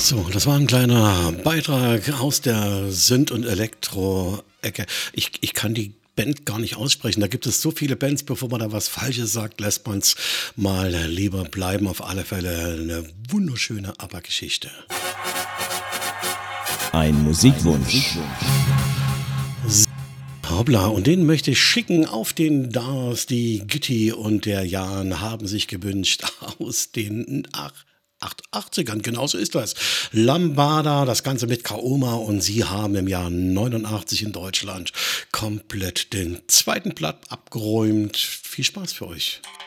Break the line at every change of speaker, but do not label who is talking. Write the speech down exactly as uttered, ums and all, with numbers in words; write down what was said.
So, das war ein kleiner Beitrag aus der Synth und Elektro-Ecke. Ich ich kann die Band gar nicht aussprechen. Da gibt es so viele Bands, bevor man da was Falsches sagt, lässt man's mal lieber bleiben. Auf alle Fälle 'ne wunderschöne ABBA-Geschichte.
Ein Musikwunsch.
Hoppla, und den möchte ich schicken auf den Dars. Die Gitti und der Jan haben sich gewünscht aus den ach, acht- achtzigern, genau so ist das. Lambada, das Ganze mit Kaoma, und sie haben im Jahr neunundachtzig in Deutschland komplett den zweiten Platz abgeräumt. Viel Spaß für euch.